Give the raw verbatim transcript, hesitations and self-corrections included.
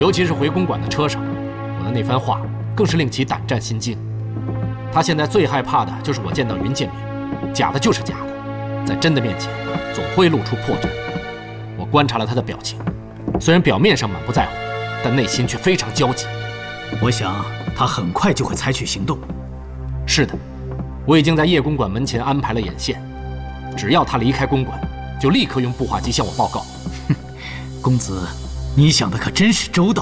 尤其是回公馆的车上，我的那番话更是令其胆战心惊。他现在最害怕的就是我见到云建明，假的就是假的，在真的面前总会露出破绽。我观察了他的表情，虽然表面上满不在乎，但内心却非常焦急。 我想他很快就会采取行动。 是的，我已经在叶公馆门前安排了眼线，只要他离开公馆，就立刻用步话机向我报告。 哼，公子，你想的可真是周到。